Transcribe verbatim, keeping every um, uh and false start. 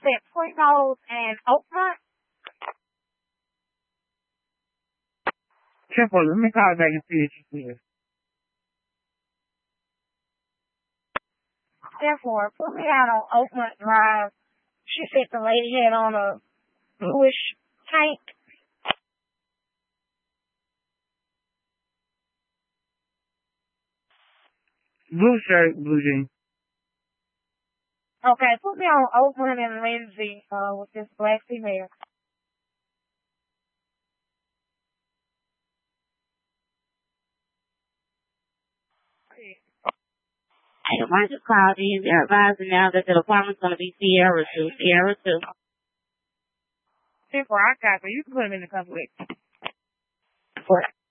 said Point Nose and Oakmont. Triple, let me call back and see what she says. Therefore, put me out on Oakmont Drive. She said the lady had on a bluish tank. Blue shirt, blue jeans. Okay, put me on Oakland and Lindsay uh, with this black female. I want to call in. They're advising now that the appointment's going to be Sierra two. Sierra two. Simple, I got it. You can put them in the conflict. What?